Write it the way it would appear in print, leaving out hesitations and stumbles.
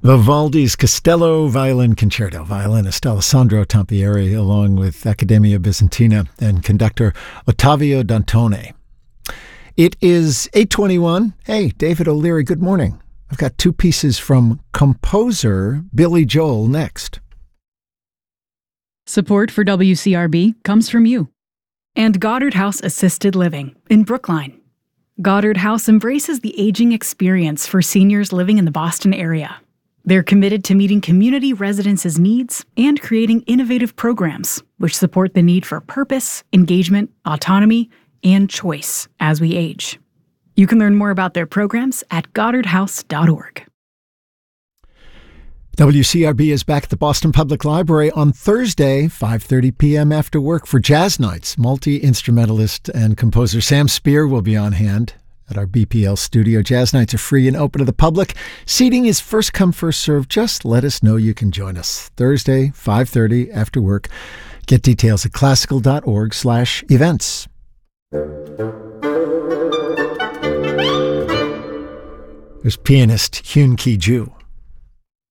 Vivaldi's Castello Violin Concerto. Violinist Alessandro Tampieri, along with Accademia Bizantina and conductor Ottavio Dantone. It is 8:21. Hey, David O'Leary, good morning. I've got two pieces from composer Billy Joel next. Support for WCRB comes from you and Goddard House Assisted Living in Brookline. Goddard House embraces the aging experience for seniors living in the Boston area. They're committed to meeting community residents' needs and creating innovative programs which support the need for purpose, engagement, autonomy, and choice as we age. You can learn more about their programs at goddardhouse.org. WCRB is back at the Boston Public Library on Thursday, 5:30 p.m. after work for Jazz Nights. Multi-instrumentalist and composer Sam Spear will be on hand at our BPL studio. Jazz Nights are free and open to the public. Seating is first come, first served. Just let us know you can join us. Thursday, 5:30 after work. Get details at classical.org/events. There's pianist Hyun Ki Ju.